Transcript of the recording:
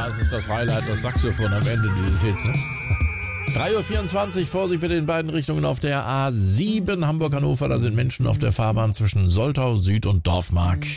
Das ist das Highlight, das Saxophon am Ende dieses Hits, ne? 3:24 Uhr, Vorsicht bitte in beiden Richtungen auf der A7 Hamburg-Hannover. Da sind Menschen auf der Fahrbahn zwischen Soltau Süd und Dorfmark.